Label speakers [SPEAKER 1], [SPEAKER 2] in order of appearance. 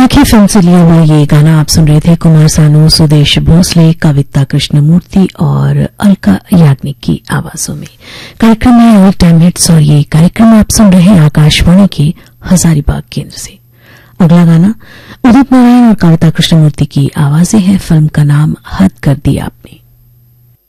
[SPEAKER 1] आंखें फिल्म से लिया हुआ ये गाना आप सुन रहे थे कुमार सानू, सुदेश भोसले, कविता कृष्णमूर्ति और अलका याग्निक की आवाजों में। कार्यक्रम है ऑल टाइम हिट्स और ये कार्यक्रम आप सुन रहे हैं आकाशवाणी के हजारीबाग केंद्र से। अगला गाना उदित नारायण और कविता कृष्णमूर्ति की आवाजें हैं। फिल्म का नाम हद कर दी आपने।